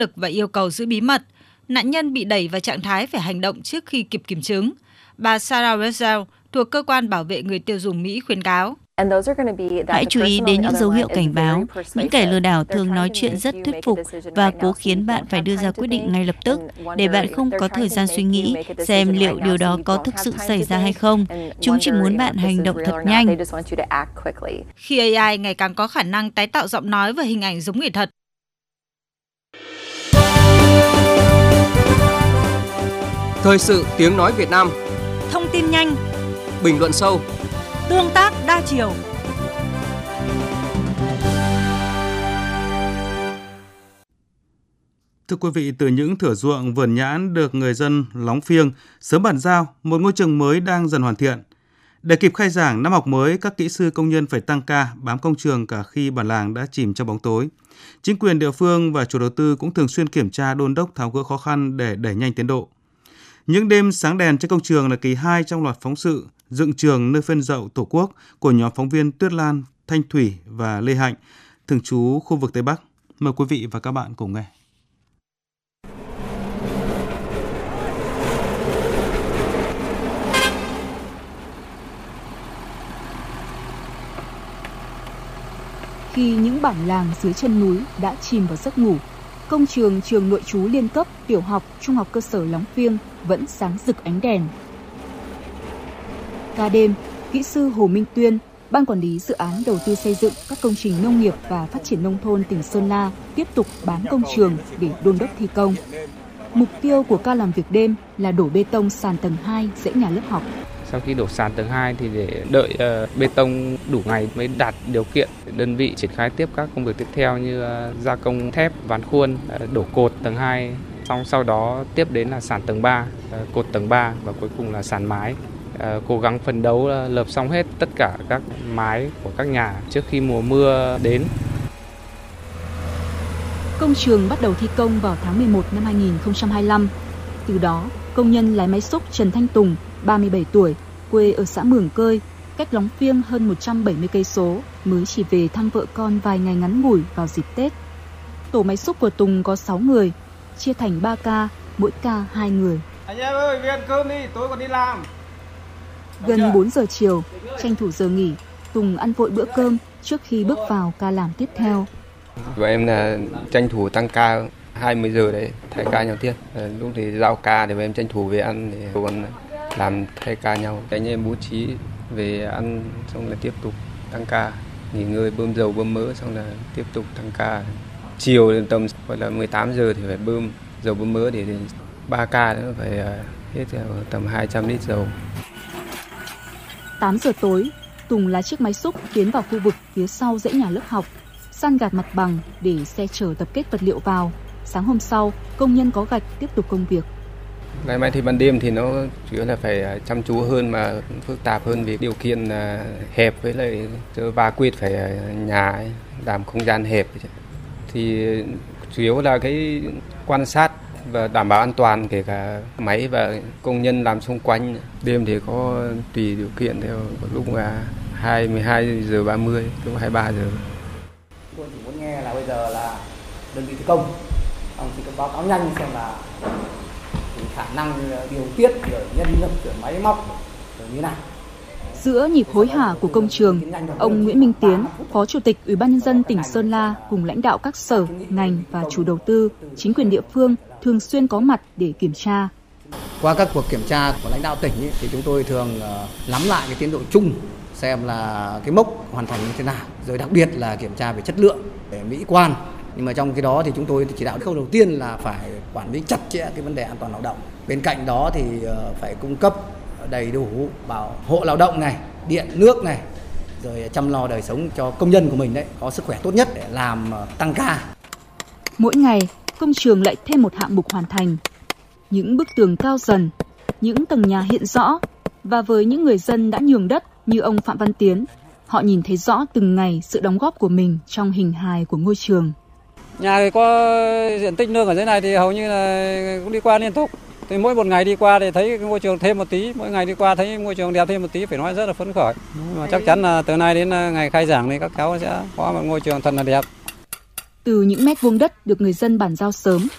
lực và yêu cầu giữ bí mật. Nạn nhân bị đẩy vào trạng thái phải hành động trước khi kịp kiểm chứng. Bà Sarah Rosell thuộc Cơ quan Bảo vệ Người tiêu dùng Mỹ khuyến cáo. Hãy chú ý đến những dấu hiệu cảnh báo. Những kẻ lừa đảo thường nói chuyện rất thuyết phục và cố khiến bạn phải đưa ra quyết định ngay lập tức để bạn không có thời gian suy nghĩ xem liệu điều đó có thực sự xảy ra hay không. Chúng chỉ muốn bạn hành động thật nhanh. Khi AI ngày càng có khả năng tái tạo giọng nói và hình ảnh giống người thật, Thời sự tiếng nói Việt Nam. thông tin nhanh, Bình luận sâu, tương tác đa chiều. Thưa quý vị, từ những thửa ruộng vườn nhãn được người dân Lóng Phiêng sớm bàn giao, một ngôi trường mới đang dần hoàn thiện. Để kịp khai giảng năm học mới, các kỹ sư công nhân phải tăng ca bám công trường cả khi bản làng đã chìm trong bóng tối. Chính quyền địa phương và chủ đầu tư cũng thường xuyên kiểm tra đôn đốc tháo gỡ khó khăn để đẩy nhanh tiến độ. Những đêm sáng đèn trên công trường là kỳ 2 trong loạt phóng sự dựng trường nơi phên dậu Tổ quốc của nhóm phóng viên Tuyết Lan, Thanh Thủy và Lê Hạnh, thường trú khu vực Tây Bắc. Mời quý vị và các bạn cùng nghe. Khi những bản làng dưới chân núi đã chìm vào giấc ngủ, công trường trường nội trú liên cấp tiểu học, trung học cơ sở Lóng Phiêng vẫn sáng rực ánh đèn. Ca đêm, kỹ sư Hồ Minh Tuyên, Ban Quản lý Dự án Đầu tư xây dựng các công trình nông nghiệp và phát triển nông thôn tỉnh Sơn La tiếp tục bám công trường để đôn đốc thi công. Mục tiêu của ca làm việc đêm là đổ bê tông sàn tầng 2 dãy nhà lớp học. Sau khi đổ sàn tầng 2 thì để đợi bê tông đủ ngày mới đạt điều kiện, đơn vị triển khai tiếp các công việc tiếp theo như gia công thép, ván khuôn, đổ cột tầng 2, sau đó tiếp đến là sàn tầng 3, cột tầng 3 và cuối cùng là sàn mái. Cố gắng phấn đấu lợp xong hết tất cả các mái của các nhà trước khi mùa mưa đến. Công trường bắt đầu thi công vào tháng 11 năm 2025. Từ đó, công nhân lái máy xúc Trần Thanh Tùng, 37 tuổi, quê ở xã Mường Cơi, cách Lóng Phiêng hơn 170 cây số, mới chỉ về thăm vợ con vài ngày ngắn ngủi vào dịp Tết. Tổ máy xúc của Tùng có 6 người, chia thành 3 ca, mỗi ca 2 người. Anh em ơi, về ăn cơm đi, tối còn đi làm. Gần 4 giờ chiều, tranh thủ giờ nghỉ, Tùng ăn vội bữa cơm trước khi bước vào ca làm tiếp theo. Và em là tranh thủ tăng ca 20 giờ để thay ca nhau tiếp. Lúc thì giao ca để em tranh thủ về ăn để còn làm thay ca nhau. Anh em bố trí về ăn xong là tiếp tục tăng ca, nghỉ ngơi bơm dầu bơm mỡ xong là tiếp tục tăng ca. Chiều tầm gọi là 18 giờ thì phải bơm dầu bơm mỡ để 3 ca nữa phải hết tầm 200 lít dầu. 8 giờ tối, Tùng lái chiếc máy xúc tiến vào khu vực phía sau dãy nhà lớp học, san gạt mặt bằng để xe chở tập kết vật liệu vào. Sáng hôm sau, công nhân có gạch tiếp tục công việc. Ngày mai thì ban đêm thì nó chủ yếu là phải chăm chú hơn mà phức tạp hơn vì điều kiện hẹp với lại va quệt phải nhà ấy, làm không gian hẹp. Thì chủ yếu là cái quan sát và đảm bảo an toàn kể cả máy và công nhân làm xung quanh. Đêm thì có tùy điều kiện theo lúc là 12 giờ 30, lúc 23 giờ. Tôi chỉ muốn nghe là bây giờ là đơn vị thi công, ông chỉ có báo cáo nhanh xem là khả năng điều tiết rồi nhân lực rồi máy móc rồi như nào. Giữa nhịp hối hả của công trường, ông Nguyễn Minh Tiến, Phó Chủ tịch Ủy ban nhân dân tỉnh Sơn La cùng lãnh đạo các sở, ngành và chủ đầu tư, chính quyền địa phương thường xuyên có mặt để kiểm tra. Qua các cuộc kiểm tra của lãnh đạo tỉnh thì chúng tôi thường nắm lại cái tiến độ chung xem là cái mốc hoàn thành như thế nào, rồi đặc biệt là kiểm tra về chất lượng, về mỹ quan. Nhưng mà trong cái đó thì chúng tôi chỉ đạo khâu đầu tiên là phải quản lý chặt chẽ cái vấn đề an toàn lao động. Bên cạnh đó thì phải cung cấp đầy đủ bảo hộ lao động này, điện, nước này, rồi chăm lo đời sống cho công nhân của mình đấy, có sức khỏe tốt nhất để làm tăng ca. Mỗi ngày, công trường lại thêm một hạng mục hoàn thành. Những bức tường cao dần, những tầng nhà hiện rõ, và với những người dân đã nhường đất như ông Phạm Văn Tiến, họ nhìn thấy rõ từng ngày sự đóng góp của mình trong hình hài của ngôi trường. Nhà thì có diện tích nương ở dưới này thì hầu như là cũng đi qua liên tục. Thì mỗi một ngày đi qua thì thấy ngôi trường thêm một tí, mỗi ngày đi qua thấy ngôi trường đẹp thêm một tí, phải nói rất là phấn khởi. Mà chắc chắn là từ nay đến ngày khai giảng thì các cháu sẽ có một ngôi trường thật là đẹp. Từ những mét vuông đất được người dân bàn giao sớm,